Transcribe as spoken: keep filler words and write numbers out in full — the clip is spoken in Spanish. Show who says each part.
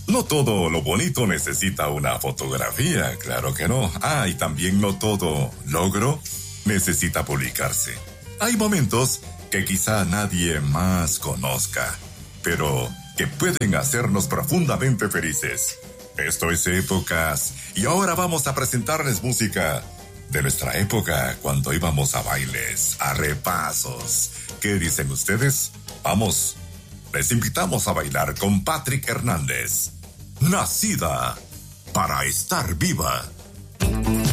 Speaker 1: No todo lo bonito necesita una fotografía, claro que no. Ah, y también no todo logro necesita publicarse. Hay momentos que quizá nadie más conozca, pero que pueden hacernos profundamente felices. Esto es Épocas, y ahora vamos a presentarles música de nuestra época, cuando íbamos a bailes, a repasos. ¿Qué dicen ustedes? Vamos, les invitamos a bailar con Patrick Hernández. Nacida para estar viva.